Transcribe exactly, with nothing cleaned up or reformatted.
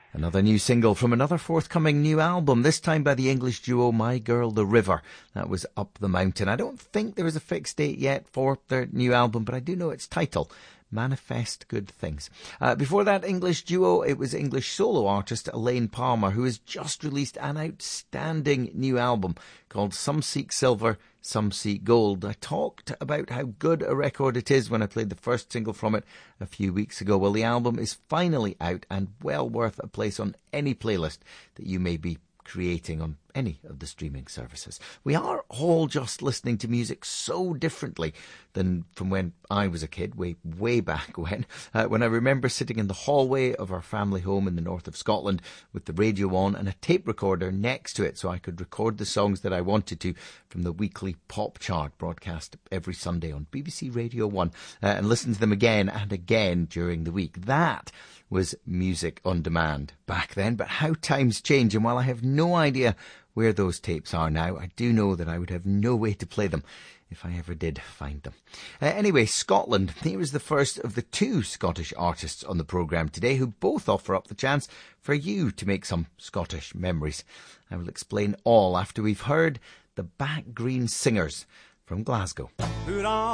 Another new single from another forthcoming new album, this time by the English duo My Girl The River. That was Up the Mountain. I don't think there is a fixed date yet for their new album, but I do know its title, Manifest Good Things. Uh, before that English duo, it was English solo artist Elaine Palmer, who has just released an outstanding new album called Some Seek Silver, Some Seek Gold. I talked about how good a record it is when I played the first single from it a few weeks ago. Well, the album is finally out and well worth a place on any playlist that you may be creating on any of the streaming services. We are all just listening to music so differently than from when I was a kid, way, way back when, uh, when I remember sitting in the hallway of our family home in the north of Scotland with the radio on and a tape recorder next to it so I could record the songs that I wanted to from the weekly pop chart broadcast every Sunday on B B C Radio one uh, and listen to them again and again during the week. That was music on demand back then, but how times change, and while I have no idea where those tapes are now, I do know that I would have no way to play them if I ever did find them. Uh, anyway, Scotland. Here is the first of the two Scottish artists on the programme today who both offer up the chance for you to make some Scottish memories. I will explain all after we've heard the Back Green Singers from Glasgow.